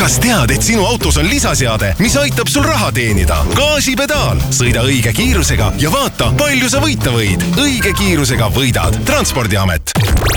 Kas tead, et sinu autos on lisaseade, mis aitab sul raha teenida? Gaasipedaal. Sõida õige kiirusega ja vaata, palju sa võita võid. Õige kiirusega võidad. Transpordiamet.